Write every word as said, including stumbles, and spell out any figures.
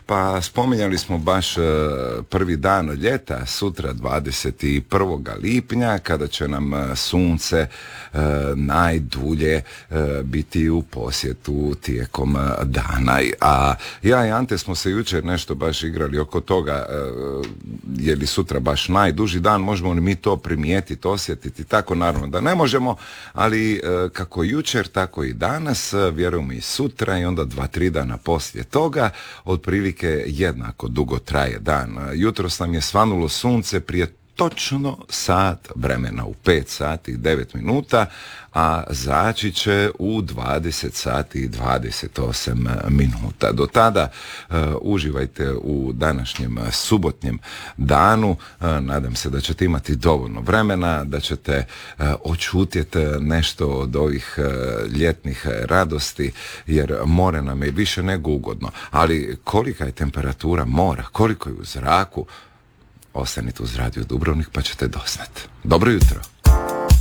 Pa spominjali smo baš prvi dan ljeta, sutra dvadeset prvog lipnja, kada će nam sunce najdulje biti u posjetu tijekom dana. A ja i Ante smo se jučer nešto baš igrali oko toga, je li sutra baš najduži dan, možemo li mi to primijetiti, osjetiti, tako naravno da ne možemo, ali kako jučer, tako i danas, vjerujem i sutra i onda dva, tri dana poslije toga, otprilike jednako dugo traje dan. Jutros nam je svanulo sunce prije točno sat vremena, u pet sati i devet minuta, a zaći će u dvadeset sati i dvadeset osam minuta. Do tada uh, uživajte u današnjem subotnjem danu. Uh, nadam se da ćete imati dovoljno vremena, da ćete uh, očutjeti nešto od ovih uh, ljetnih radosti, jer more nam je više nego ugodno. Ali kolika je temperatura mora, koliko je u zraku, ostanite uz Radio Dubrovnik pa ćete doznat. Dobro jutro.